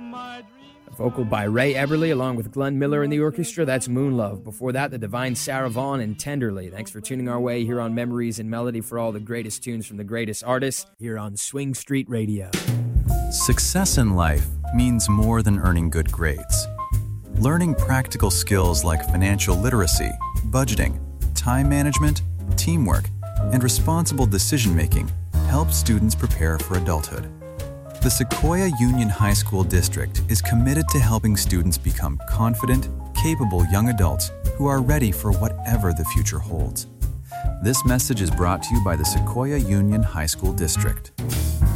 A vocal by Ray Eberly along with Glenn Miller in the orchestra. That's Moon Love. Before that, the divine Sarah Vaughan and Tenderly. Thanks for tuning our way here on Memories and Melody for all the greatest tunes from the greatest artists here on Swing Street Radio. Success in life means more than earning good grades. Learning practical skills like financial literacy, budgeting, time management, teamwork, and responsible decision-making helps students prepare for adulthood. The Sequoia Union High School District is committed to helping students become confident, capable young adults who are ready for whatever the future holds. This message is brought to you by the Sequoia Union High School District.